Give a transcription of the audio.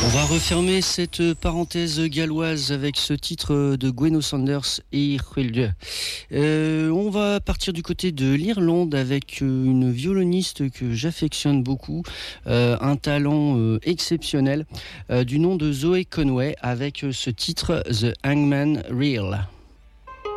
On va refermer cette parenthèse galloise avec ce titre de Gwen Sanders et Hilde. On va partir du côté de l'Irlande avec une violoniste que j'affectionne beaucoup, un talent exceptionnel, du nom de Zoe Conway avec ce titre The Hangman Reel.